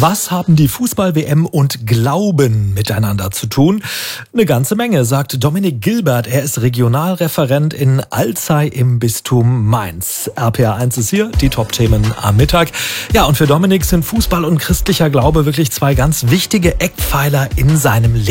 Was haben die Fußball-WM und Glauben miteinander zu tun? Eine ganze Menge, sagt Dominik Gilbert. Er ist Regionalreferent in Alzey im Bistum Mainz. RPA1 ist hier, die Top-Themen am Mittag. Ja, und für Dominik sind Fußball und christlicher Glaube wirklich zwei ganz wichtige Eckpfeiler in seinem Leben.